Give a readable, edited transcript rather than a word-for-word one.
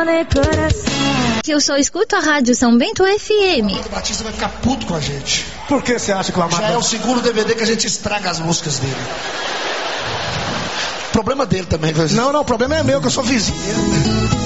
Que eu só escuto a rádio São Bento FM. O Batista vai ficar puto com a gente. Por que você acha que o Amado... Já é o segundo DVD que a gente estraga as músicas dele. Problema dele também. Não, o problema é meu, que eu sou vizinho.